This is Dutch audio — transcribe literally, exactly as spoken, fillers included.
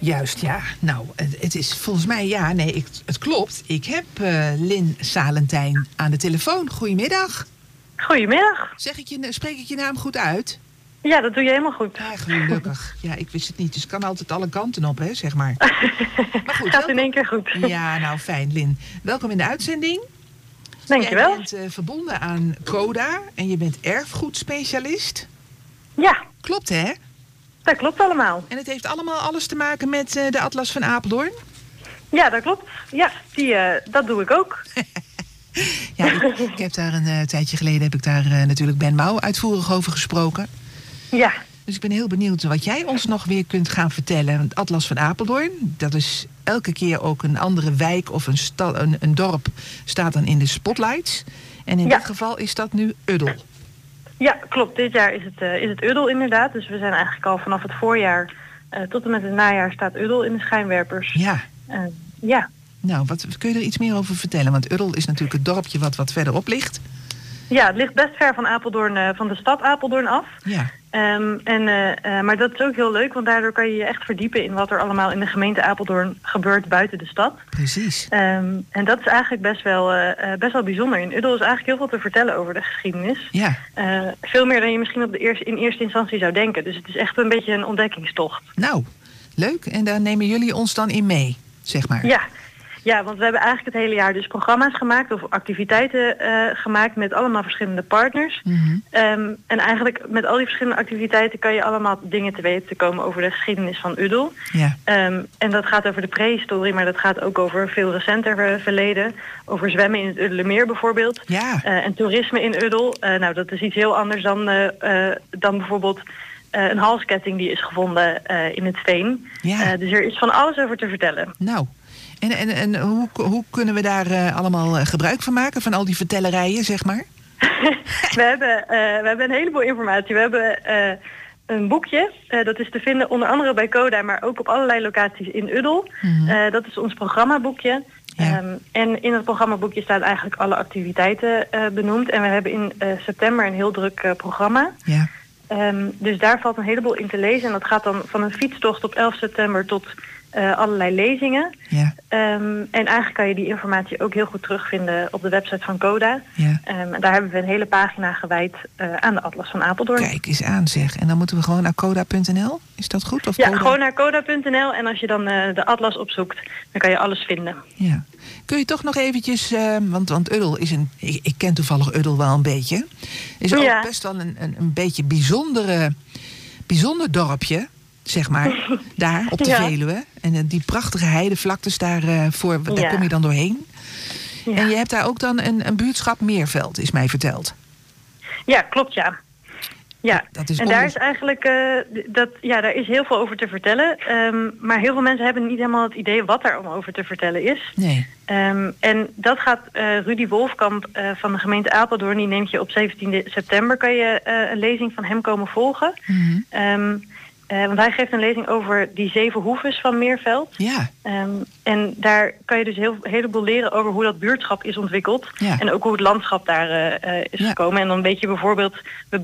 Juist, ja. Nou, het, het is volgens mij, ja, nee, ik, het klopt. Ik heb uh, Lynn Salentijn aan de telefoon. Goedemiddag. Goedemiddag. Zeg ik je, spreek ik je naam goed uit? Ja, dat doe je helemaal goed. Ja, gelukkig. Ja, ik wist het niet. Dus het kan altijd alle kanten op, hè, zeg maar. Maar goed, gaat in één keer goed. Ja, nou, fijn, Lynn. Welkom in de uitzending. Dankjewel. Jij bent uh, verbonden aan CODA en je bent erfgoedspecialist. Ja. Klopt, hè? Dat klopt allemaal. En het heeft allemaal alles te maken met uh, de Atlas van Apeldoorn? Ja, dat klopt. Ja, die, uh, dat doe ik ook. Ja, ik, ik heb daar een uh, tijdje geleden heb ik daar uh, natuurlijk Ben Mouw uitvoerig over gesproken. Ja. Dus ik ben heel benieuwd wat jij ons nog weer kunt gaan vertellen. Het Atlas van Apeldoorn, dat is elke keer ook een andere wijk of een, sta, een, een dorp staat dan in de spotlights. En in ja. dit geval is dat nu Uddel. Ja, klopt. Dit jaar is het, uh, is het Uddel inderdaad. Dus we zijn eigenlijk al vanaf het voorjaar uh, tot en met het najaar staat Uddel in de schijnwerpers. Ja. Uh, ja. Nou, wat kun je er iets meer over vertellen? Want Uddel is natuurlijk het dorpje wat wat verderop ligt. Ja, het ligt best ver van Apeldoorn, uh, van de stad Apeldoorn af. Ja. Um, en, uh, uh, maar dat is ook heel leuk, want daardoor kan je je echt verdiepen in wat er allemaal in de gemeente Apeldoorn gebeurt buiten de stad. Precies. Um, en dat is eigenlijk best wel, uh, best wel bijzonder. In Uddel is eigenlijk heel veel te vertellen over de geschiedenis. Ja. Uh, veel meer dan je misschien op de eerste, in eerste instantie zou denken. Dus het is echt een beetje een ontdekkingstocht. Nou, leuk. En daar nemen jullie ons dan in mee, zeg maar. Ja. Ja, want we hebben eigenlijk het hele jaar dus programma's gemaakt of activiteiten uh, gemaakt met allemaal verschillende partners. Mm-hmm. Um, en eigenlijk met al die verschillende activiteiten kan je allemaal dingen te weten komen over de geschiedenis van Uddel. Ja. Um, en dat gaat over de prehistorie, maar dat gaat ook over veel recenter verleden. Over zwemmen in het Uddelermeer bijvoorbeeld. Ja. Uh, en toerisme in Uddel. Uh, nou, dat is iets heel anders dan, uh, uh, dan bijvoorbeeld uh, een halsketting die is gevonden uh, in het veen. Ja. Uh, dus er is van alles over te vertellen. Nou. En, en, en hoe, hoe kunnen we daar uh, allemaal uh, gebruik van maken, van al die vertellerijen, zeg maar? we, hebben, uh, we hebben een heleboel informatie. We hebben uh, een boekje, uh, dat is te vinden onder andere bij CODA, maar ook op allerlei locaties in Uddel. Mm-hmm. Uh, dat is ons programmaboekje. Ja. Um, en in het programmaboekje staan eigenlijk alle activiteiten uh, benoemd. En we hebben in uh, september een heel druk uh, programma. Ja. Um, dus daar valt een heleboel in te lezen. En dat gaat dan van een fietstocht op elf september tot Uh, allerlei lezingen. Ja. Um, en eigenlijk kan je die informatie ook heel goed terugvinden op de website van CODA. Ja. Um, en daar hebben we een hele pagina gewijd uh, aan de Atlas van Apeldoorn. Kijk eens aan, zeg. En dan moeten we gewoon naar coda punt n l? Is dat goed? Of ja, Coda? gewoon naar coda punt n l. En als je dan uh, de Atlas opzoekt, dan kan je alles vinden. Ja. Kun je toch nog eventjes, uh, want, want Uddel is een, ik, ik ken toevallig Uddel wel een beetje. Is ook ja. best wel een, een, een beetje bijzondere, bijzonder dorpje. Zeg maar, daar op de ja. Veluwe. En uh, die prachtige heidevlaktes, daar, uh, voor, daar ja. kom je dan doorheen. Ja. En je hebt daar ook dan een, een buurtschap Meerveld, is mij verteld. Ja, klopt, ja. Ja, dat is en daar is eigenlijk, uh, dat, ja, daar is heel veel over te vertellen. Um, maar heel veel mensen hebben niet helemaal het idee wat er allemaal over te vertellen is. Nee. Um, en dat gaat uh, Rudy Wolfkamp uh, van de gemeente Apeldoorn, die neemt je op zeventien september, kan je uh, een lezing van hem komen volgen. Mm-hmm. Um, Uh, want hij geeft een lezing over die zeven hoeves van Meerveld. Ja. Um, en daar kan je dus heel, een heleboel leren over hoe dat buurtschap is ontwikkeld. Ja. En ook hoe het landschap daar uh, uh, is ja. gekomen. En dan weet je bijvoorbeeld, we